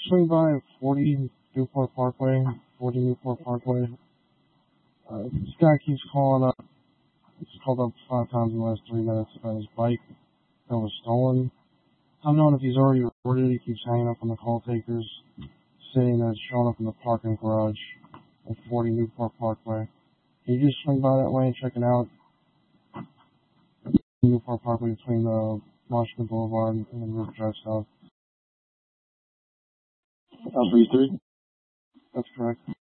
swing by 40 Newport Parkway? This guy keeps calling up. He's called up 5 times in the last 3 minutes about his bike that was stolen. Unknown if he's already reported. He keeps hanging up on the call takers, saying that it's showing up in the parking garage at 40 Newport Parkway. Can you just swing by that way and check it out? Newport Parkway between the Washington Boulevard and the River Drive South. Alpha 3? That's correct.